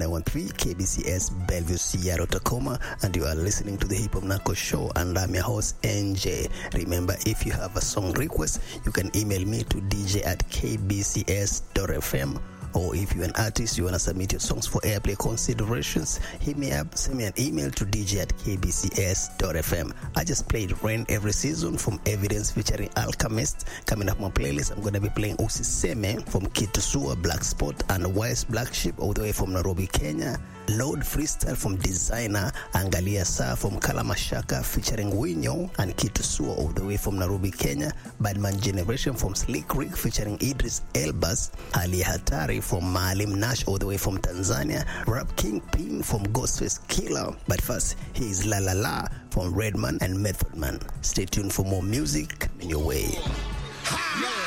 8913 KBCS Bellevue, Seattle, Tacoma, and you are listening to the Hip Hop Nako Show, and I'm your host NJ. Remember, if you have a song request, you can email me to dj@kbcs.fm. Or if you're an artist, you want to submit your songs for airplay considerations, hit me up, send me an email to dj@kbcs.fm. I just played Rain every season from Evidence featuring Alchemist. Coming up my playlist, I'm going to be playing Usiseme from Kid Tusua, Black Spot, and Wise Black Sheep all the way from Nairobi, Kenya. Lord Freestyle from Designer, Angalia Sa from Kalamashaka featuring Winyo and Kid Tusua all the way from Nairobi, Kenya. Badman Generation from Slick Rick featuring Idris Elbas. Ali Hatari from Maalim Nash all the way from Tanzania. Rap Kingpin from Ghostface Killer. But first, here is La La La from Redman and Method Man. Stay tuned for more music in your way. Ha!